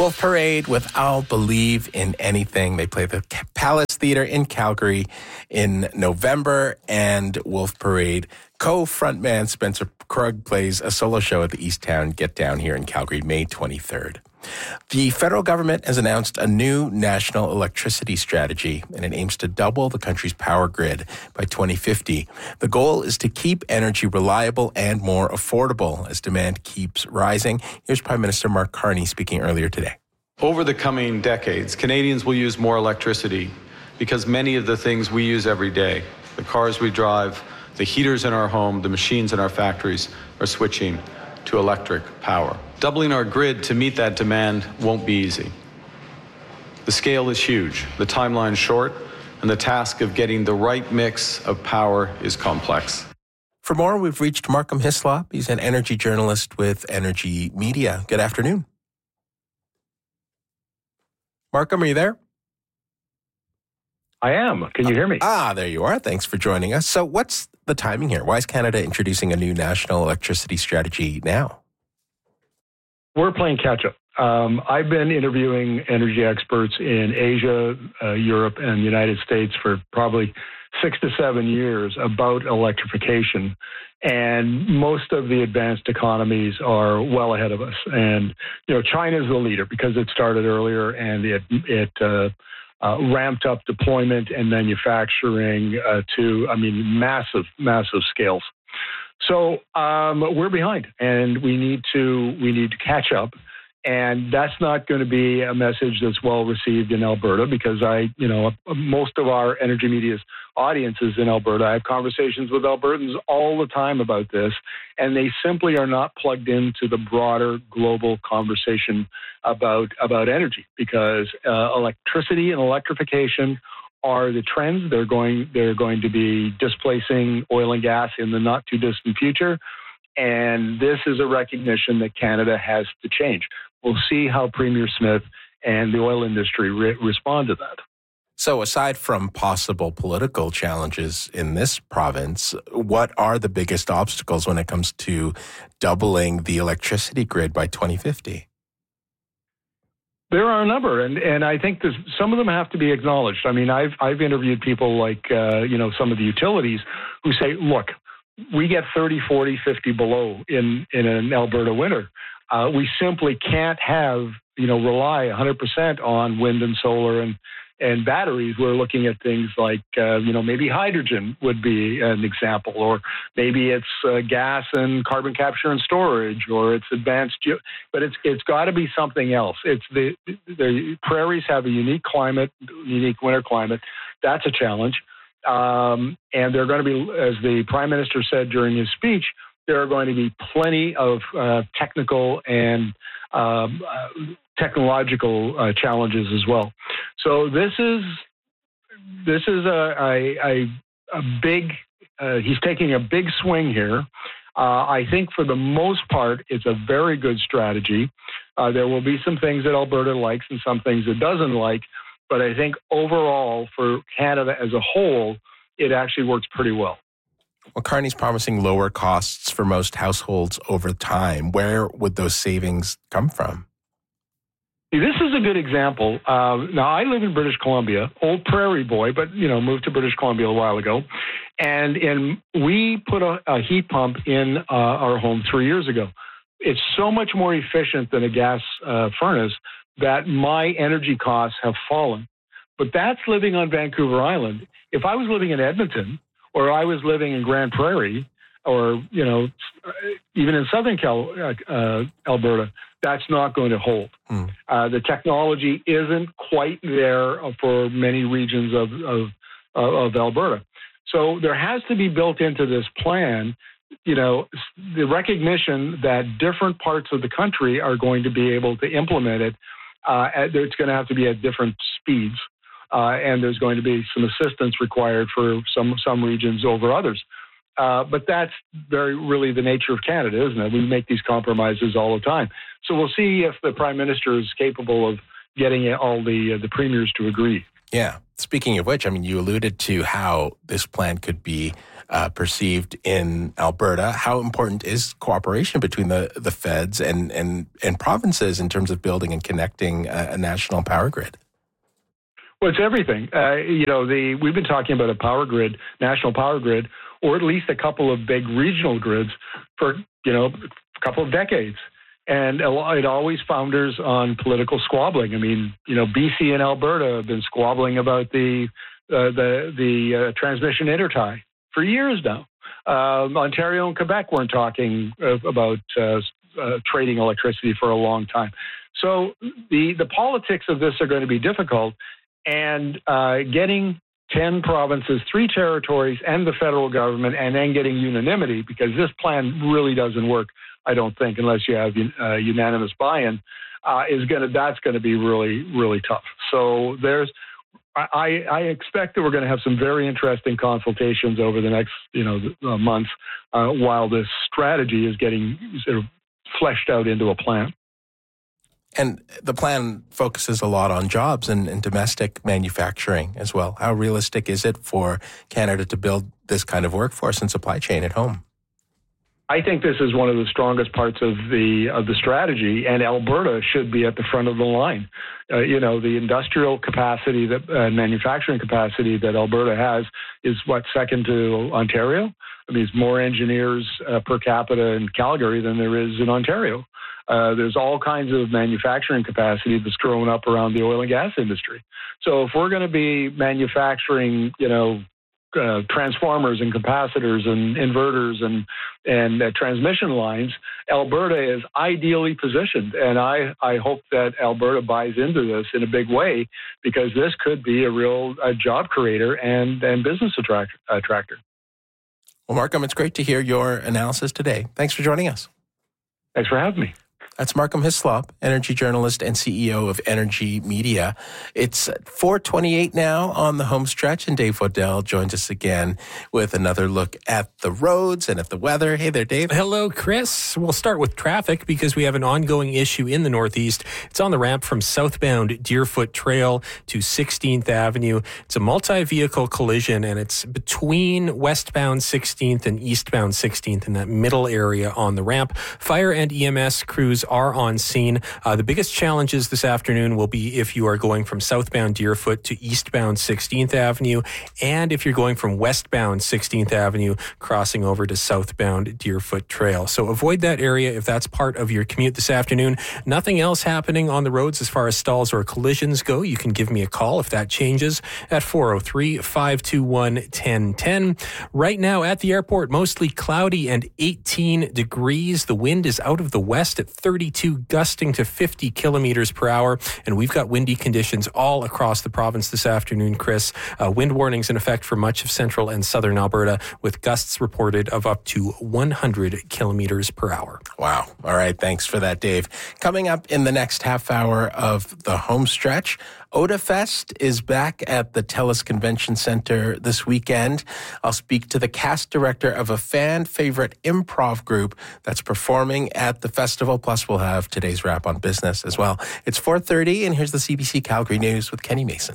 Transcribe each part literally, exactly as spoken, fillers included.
Wolf Parade with I'll Believe in Anything. They play the Palace Theatre in Calgary in November, and Wolf Parade co-frontman Spencer Krug plays a solo show at the Easttown Get Down here in Calgary, May twenty-third. The federal government has announced a new national electricity strategy, and it aims to double the country's power grid by twenty fifty. The goal is to keep energy reliable and more affordable as demand keeps rising. Here's Prime Minister Mark Carney speaking earlier today. Over the coming decades, Canadians will use more electricity because many of the things we use every day, the cars we drive, the heaters in our home, the machines in our factories, are switching to electric power. Doubling our grid to meet that demand won't be easy. The scale is huge, the timeline short, and the task of getting the right mix of power is complex. For more, we've reached Markham Hislop. He's an energy journalist with Energy Media. Good afternoon. Markham, are you there? I am. Can you hear me? Ah, there you are. Thanks for joining us. So what's the timing here? Why is Canada introducing a new national electricity strategy now? We're playing catch-up. Um, I've been interviewing energy experts in Asia, uh, Europe, and the United States for probably six to seven years about electrification. And most of the advanced economies are well ahead of us. And, you know, China's the leader because it started earlier and it, it uh, uh, ramped up deployment and manufacturing uh, to, I mean, massive, massive scales. So um, we're behind, and we need to we need to catch up, and that's not going to be a message that's well received in Alberta because I, you know, most of our Energy Media's audience is in Alberta. I have conversations with Albertans all the time about this, and they simply are not plugged into the broader global conversation about about energy because uh, electricity and electrification are the trends. They're going they're going to be displacing oil and gas in the not too distant future. And this is a recognition that Canada has to change. We'll see how Premier Smith and the oil industry re- respond to that. So aside from possible political challenges in this province, what are the biggest obstacles when it comes to doubling the electricity grid by twenty fifty? There are a number, and, and I think this, some of them have to be acknowledged. I mean, I've I've interviewed people like, uh, you know, some of the utilities who say, look, we get thirty, forty, fifty below in, in an Alberta winter. Uh, we simply can't have, you know, rely one hundred percent on wind and solar and, and batteries. We're looking at things like, uh, you know, maybe hydrogen would be an example, or maybe it's uh, gas and carbon capture and storage, or it's advanced, ge- but it's it's got to be something else. It's the the prairies have a unique climate, unique winter climate. That's a challenge, um, and they're going to be, as the Prime Minister said during his speech, there are going to be plenty of uh, technical and um, uh, technological uh, challenges as well. So this is this is a a, a, a big. Uh, he's taking a big swing here. Uh, I think for the most part, it's a very good strategy. Uh, there will be some things that Alberta likes and some things it doesn't like, but I think overall for Canada as a whole, it actually works pretty well. Well, Carney's promising lower costs for most households over time. Where would those savings come from? This is a good example. Uh, now, I live in British Columbia, old prairie boy, but, you know, moved to British Columbia a while ago. And in, we put a, a heat pump in uh, our home three years ago. It's so much more efficient than a gas uh, furnace that my energy costs have fallen. But that's living on Vancouver Island. If I was living in Edmonton, or I was living in Grand Prairie, or, you know, even in Southern Cal, uh, Alberta, that's not going to hold. Mm. Uh, the technology isn't quite there for many regions of, of, of Alberta. So there has to be built into this plan, you know, the recognition that different parts of the country are going to be able to implement it. Uh, at, it's going to have to be at different speeds. Uh, and there's going to be some assistance required for some some regions over others. Uh, but that's very really the nature of Canada, isn't it? We make these compromises all the time. So we'll see if the Prime Minister is capable of getting all the uh, the premiers to agree. Yeah. Speaking of which, I mean, you alluded to how this plan could be uh, perceived in Alberta. How important is cooperation between the, the feds and, and, and provinces in terms of building and connecting a, a national power grid? Well, it's everything. Uh, you know, the we've been talking about a power grid, national power grid, or at least a couple of big regional grids for, you know, a couple of decades. And it always founders on political squabbling. I mean, you know, B C and Alberta have been squabbling about the uh, the the uh, transmission intertie for years now. Um, Ontario and Quebec weren't talking uh, about uh, uh, trading electricity for a long time. So the the politics of this are going to be difficult, and uh, getting ten provinces, three territories, and the federal government, and then getting unanimity, because this plan really doesn't work, I don't think, unless you have uh, unanimous buy-in, uh, is going to that's going to be really, really tough. So there's, I, I expect that we're going to have some very interesting consultations over the next, you know, uh, months uh, while this strategy is getting sort of fleshed out into a plan. And the plan focuses a lot on jobs and, and domestic manufacturing as well. How realistic is it for Canada to build this kind of workforce and supply chain at home? I think this is one of the strongest parts of the of the strategy, and Alberta should be at the front of the line. Uh, you know, the industrial capacity, that uh, manufacturing capacity that Alberta has is what, second to Ontario? I mean, there's more engineers uh, per capita in Calgary than there is in Ontario. Uh, there's all kinds of manufacturing capacity that's growing up around the oil and gas industry. So if we're going to be manufacturing, you know, uh, transformers and capacitors and inverters and and uh, transmission lines, Alberta is ideally positioned. And I, I hope that Alberta buys into this in a big way, because this could be a real uh, job creator and, and business attract, attractor. Well, Markham, it's great to hear your analysis today. Thanks for joining us. Thanks for having me. That's Markham Hislop, energy journalist and C E O of Energy Media. It's four twenty-eight now on the home stretch, and Dave Waddell joins us again with another look at the roads and at the weather. Hey there, Dave. Hello, Chris. We'll start with traffic because we have an ongoing issue in the Northeast. It's on the ramp from southbound Deerfoot Trail to sixteenth Avenue. It's a multi-vehicle collision, and it's between westbound sixteenth and eastbound sixteenth in that middle area on the ramp. Fire and E M S crews are on scene. Uh, the biggest challenges this afternoon will be if you are going from southbound Deerfoot to eastbound sixteenth Avenue, and if you're going from westbound sixteenth Avenue crossing over to southbound Deerfoot Trail. So avoid that area if that's part of your commute this afternoon. Nothing else happening on the roads as far as stalls or collisions go. You can give me a call if that changes at four oh three, five two one, one oh one oh. Right now at the airport, mostly cloudy and eighteen degrees. The wind is out of the west at thirty-two, gusting to fifty kilometers per hour. And we've got windy conditions all across the province this afternoon, Chris. Uh, wind warnings in effect for much of central and southern Alberta, with gusts reported of up to one hundred kilometers per hour. Wow. All right. Thanks for that, Dave. Coming up in the next half hour of the home stretch, OdaFest is back at the TELUS Convention Center this weekend. I'll speak to the cast director of a fan favorite improv group that's performing at the festival. Plus, we'll have today's wrap on business as well. It's four thirty, and here's the C B C Calgary News with Kenny Mason.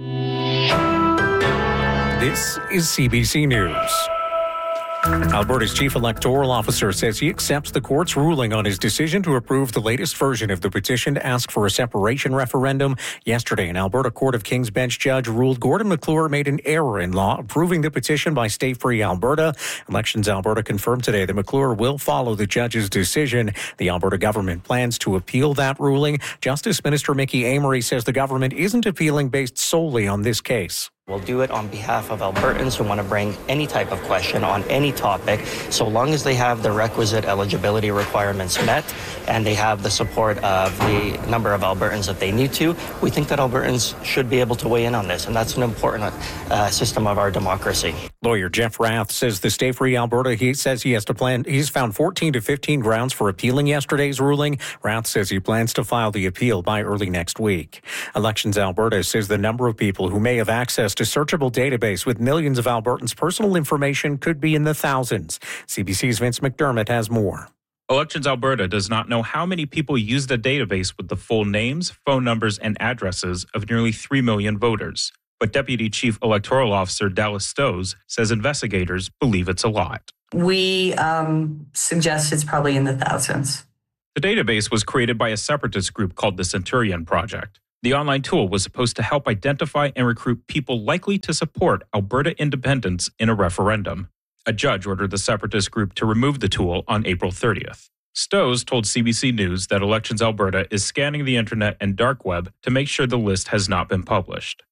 This is C B C News. Alberta's chief electoral officer says he accepts the court's ruling on his decision to approve the latest version of the petition to ask for a separation referendum. Yesterday, an Alberta Court of King's Bench judge ruled Gordon McClure made an error in law approving the petition by Stay Free Alberta. Elections Alberta confirmed today that McClure will follow the judge's decision. The Alberta government plans to appeal that ruling. Justice Minister Mickey Amery says the government isn't appealing based solely on this case. We'll do it on behalf of Albertans who want to bring any type of question on any topic, so long as they have the requisite eligibility requirements met and they have the support of the number of Albertans that they need to. We think that Albertans should be able to weigh in on this, and that's an important uh, system of our democracy. Lawyer Jeff Rath says the Stay Free Alberta, he says he has to plan, he's found fourteen to fifteen grounds for appealing yesterday's ruling. Rath says he plans to file the appeal by early next week. Elections Alberta says the number of people who may have access to searchable database with millions of Albertans' personal information could be in the thousands. C B C's Vince McDermott has more. Elections Alberta does not know how many people use the database with the full names, phone numbers, and addresses of nearly three million voters. But Deputy Chief Electoral Officer Dallas Stowes says investigators believe it's a lot. We um, suggest it's probably in the thousands. The database was created by a separatist group called the Centurion Project. The online tool was supposed to help identify and recruit people likely to support Alberta independence in a referendum. A judge ordered the separatist group to remove the tool on April thirtieth. Stowes told C B C News that Elections Alberta is scanning the internet and dark web to make sure the list has not been published.